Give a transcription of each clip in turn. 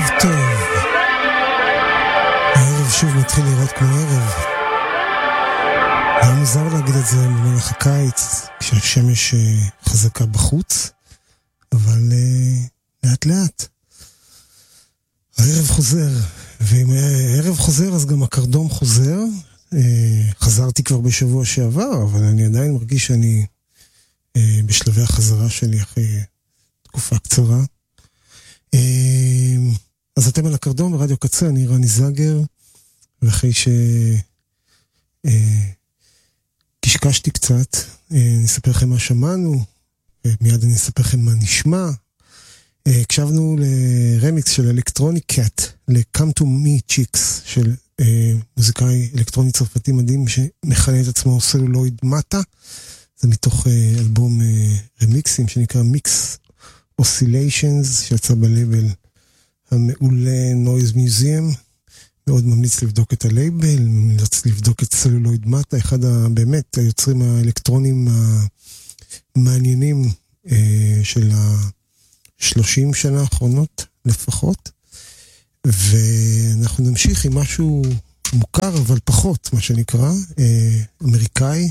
ערב טוב. הערב שוב מתחיל לראות כמו ערב. היה מוזר להגיד את זה במהלך הקיץ, כשהשמש חזקה בחוץ, אבל לאט לאט. הערב חוזר, ואם הערב חוזר אז גם הקרדום חוזר. חזרתי כבר בשבוע שעבר, אבל אני עדיין מרגיש שאני בשלבי החזרה שלי אחרי תקופה קצרה. אז אתם על הקרדום ברדיו קצה, אני רני זגר, ואחרי שקשקשתי קצת, אני אספר לכם מה שמענו, ומיד אני אספר לכם מה נשמע. הקשבנו לרמיקס של אלקטרוניק קאט, ל-Come to me Chicks, של מוזיקאי אלקטרוני צרפתי מדהים, שמכנה את עצמו סלולויד מטה. זה מתוך אלבום רמיקסים שנקרא Mix Oscillations, שיצא בלייבל המעולה Noise Museum. מאוד ממליץ לבדוק את הלייבל, ממליץ לבדוק את סלולויד מטה, אחד באמת היוצרים האלקטרונים המעניינים של ה-30 שנה האחרונות לפחות. ואנחנו נמשיך עם משהו מוכר אבל פחות, מה שנקרא, אמריקאי.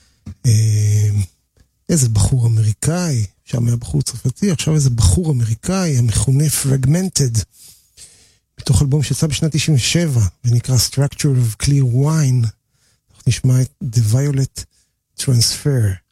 איזה בחור אמריקאי, שם היה בחור צרפתי, עכשיו איזה בחור אמריקאי, המכונה Fragmented, בתוך אלבום שיצא בשנת 97, ונקרא Structure of Clear Wine. אנחנו נשמע את The Violet Transfer.